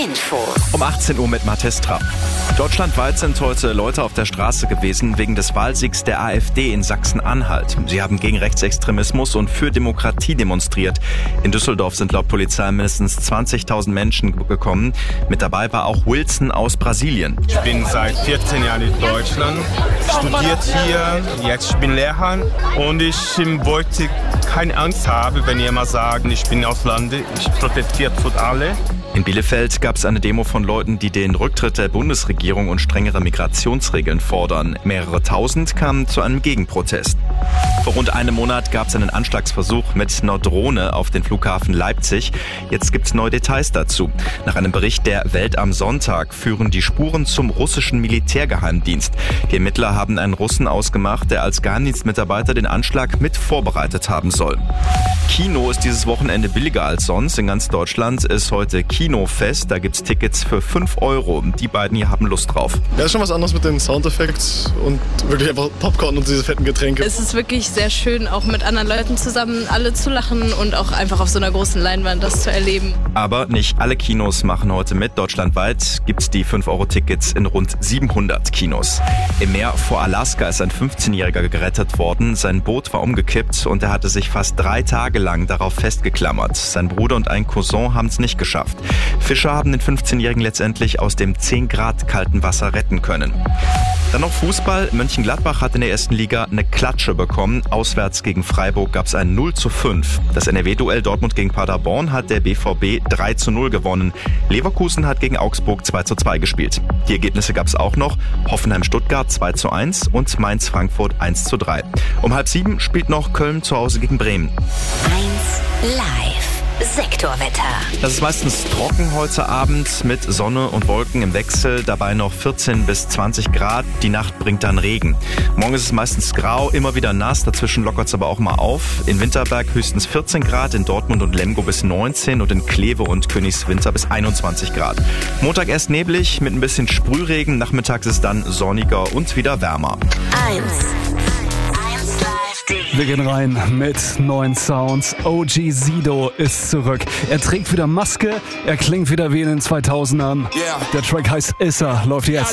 Info. Um 18 Uhr mit Mathis Trapp. Deutschlandweit sind heute Leute auf der Straße gewesen wegen des Wahlsiegs der AfD in Sachsen-Anhalt. Sie haben gegen Rechtsextremismus und für Demokratie demonstriert. In Düsseldorf sind laut Polizei mindestens 20.000 Menschen gekommen. Mit dabei war auch Wilson aus Brasilien. Ich bin seit 14 Jahren in Deutschland, studiert hier, jetzt bin ich Lehrer und ich wollte keine Angst haben, wenn jemand sagt, ich bin aus Lande, ich protestiere für alle. In Bielefeld gab es eine Demo von Leuten, die den Rücktritt der Bundesregierung und strengere Migrationsregeln fordern. Mehrere Tausend kamen zu einem Gegenprotest. Vor rund einem Monat gab es einen Anschlagsversuch mit einer Drohne auf den Flughafen Leipzig. Jetzt gibt es neue Details dazu. Nach einem Bericht der Welt am Sonntag führen die Spuren zum russischen Militärgeheimdienst. Die Ermittler haben einen Russen ausgemacht, der als Geheimdienstmitarbeiter den Anschlag mit vorbereitet haben soll. Kino ist dieses Wochenende billiger als sonst. In ganz Deutschland ist heute Kinofest. Da gibt's Tickets für 5 Euro. Die beiden hier haben Lust drauf. Ja, ist schon was anderes mit den Soundeffekten und wirklich einfach Popcorn und diese fetten Getränke. Es ist wirklich sehr schön, auch mit anderen Leuten zusammen alle zu lachen und auch einfach auf so einer großen Leinwand das zu erleben. Aber nicht alle Kinos machen heute mit. Deutschlandweit gibt's die 5-Euro-Tickets in rund 700 Kinos. Im Meer vor Alaska ist ein 15-Jähriger gerettet worden. Sein Boot war umgekippt und er hatte sich fast 3 Tage lang darauf festgeklammert. Sein Bruder und ein Cousin haben es nicht geschafft. Fischer haben den 15-Jährigen letztendlich aus dem 10 Grad kalten Wasser retten können. Dann noch Fußball. Mönchengladbach hat in der ersten Liga eine Klatsche bekommen. Auswärts gegen Freiburg gab es ein 0:5. Das NRW-Duell Dortmund gegen Paderborn hat der BVB 3:0 gewonnen. Leverkusen hat gegen Augsburg 2:2 gespielt. Die Ergebnisse gab es auch noch. Hoffenheim-Stuttgart 2:1 und Mainz-Frankfurt 1:3. Um 6:30 spielt noch Köln zu Hause gegen Bremen. 1 Live. Sektorwetter. Das ist meistens trocken heute Abend mit Sonne und Wolken im Wechsel, dabei noch 14 bis 20 Grad. Die Nacht bringt dann Regen. Morgen ist es meistens grau, immer wieder nass, dazwischen lockert es aber auch mal auf. In Winterberg höchstens 14 Grad, in Dortmund und Lemgo bis 19 und in Kleve und Königswinter bis 21 Grad. Montag erst neblig mit ein bisschen Sprühregen, nachmittags ist dann sonniger und wieder wärmer. 1 Wir gehen rein mit neuen Sounds. OG Sido ist zurück. Er trägt wieder Maske, er klingt wieder wie in den 2000ern. Der Track heißt Issa, läuft jetzt.